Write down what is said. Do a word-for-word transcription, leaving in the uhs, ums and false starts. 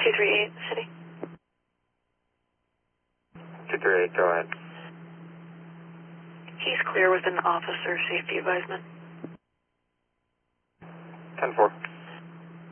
two three eight, City. two three eight, go ahead. He's clear with an officer safety advisement. ten four.